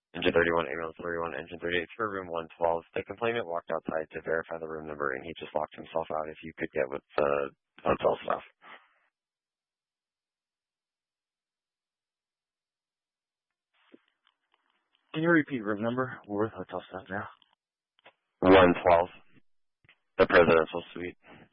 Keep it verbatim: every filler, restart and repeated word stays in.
Engine thirty-one, ambulance thirty-one, engine thirty-eight for room one twelve. The complainant walked outside to verify the room number, and he just locked himself out. If you could get with the hotel staff. Can you repeat room number? We're with hotel staff now. one twelve, the presidential suite.